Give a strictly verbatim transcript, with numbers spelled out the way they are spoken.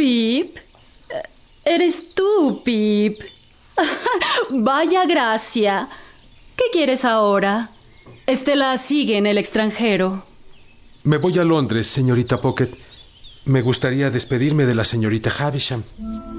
Pip. Eres tú, Pip. Vaya gracia. ¿Qué quieres ahora? Estela sigue en el extranjero. Me voy a Londres, señorita Pocket. Me gustaría despedirme de la señorita Havisham.